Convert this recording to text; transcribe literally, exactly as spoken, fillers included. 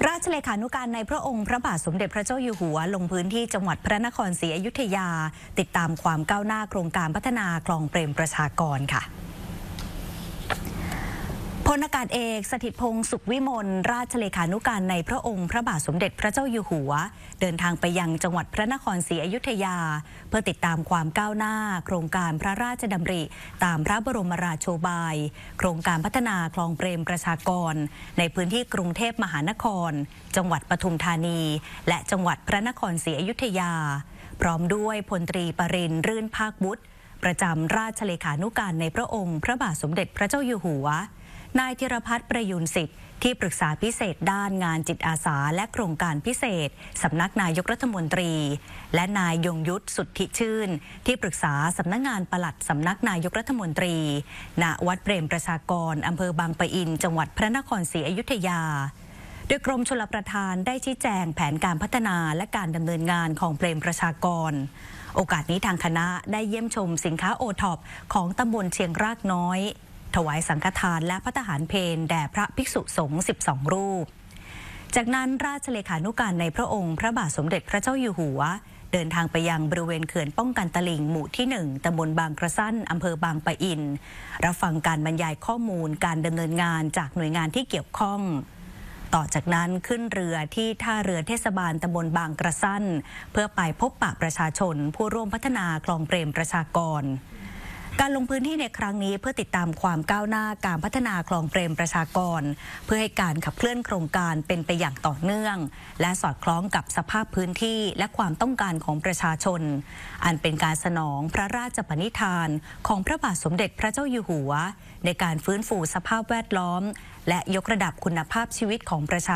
ราชเลขานุการในพระองค์พระบาทสมเด็จพระเจ้าอยู่หัวลงพื้นที่จังหวัดพระนครศรีอยุธยาติดตามความก้าวหน้าโครงการพัฒนาคลองเปรมประชากรค่ะพลอากาศเอกสถิตพงษ์สุขวิมลราชเลขานุการในพระองค์พระบาทสมเด็จพระเจ้าอยู่หัวเดินทางไปยังจังหวัดพระนครศรีอยุธยาเพื่อติดตามความก้าวหน้าโครงการพระราชดำริตามพระบรมราโชบายโครงการพัฒนาคลองเปรมประชากรในพื้นที่กรุงเทพมหานครจังหวัดปทุมธานีและจังหวัดพระนครศรีอยุธยาพร้อมด้วยพลตรีปรินทร์รื่นภาคบุตรประจำราชเลขานุการในพระองค์พระบาทสมเด็จพระเจ้าอยู่หัวนายธีรพัฒน์ประยูรสิทธิ์ที่ปรึกษาพิเศษด้านงานจิตอาสาและโครงการพิเศษสำนักนายกรัฐมนตรีและนายยงยุทธสุทธิชื่นที่ปรึกษาสำนักงานปลัดสำนักนายกรัฐมนตรีณวัดเปรมประชากรอำเภอบางปะอินจังหวัดพระนครศรีอยุธยาโดยกรมชลประทานได้ชี้แจงแผนการพัฒนาและการดำเนินงานของเปรมประชากรโอกาสนี้ทางคณะได้เยี่ยมชมสินค้าโอท็อปของตำบลเชียงรากน้อยถวายสังฆทานและภัตตาหารเพลแด่พระภิกษุสงฆ์สิบสองรูปจากนั้นราชเลขานุการในพระองค์พระบาทสมเด็จพระเจ้าอยู่หัวเดินทางไปยังบริเวณเขื่อนป้องกันตลิ่งหมู่ที่หนึ่งตำบลบางกระสั้นอำเภอบางปะอินรับฟังการบรรยายข้อมูลการดำเนินงานจากหน่วยงานที่เกี่ยวข้องต่อจากนั้นขึ้นเรือที่ท่าเรือเทศบาลตำบลบางกระสั้นเพื่อไปพบปะประชาชนผู้ร่วมพัฒนาคลองเปรมประชากรการลงพื้นที่ในครั้งนี้เพื่อติดตามความก้าวหน้าการพัฒนาคลองเปรมประชากรเพื่อให้การขับเคลื่อนโครงการเป็นไปอย่างต่อเนื่องและสอดคล้องกับสภาพพื้นที่และความต้องการของประชาชนอันเป็นการสนองพระราชปณิธานของพระบาทสมเด็จพระเจ้าอยู่หัวในการฟื้นฟูสภาพแวดล้อมและยกระดับคุณภาพชีวิตของประชา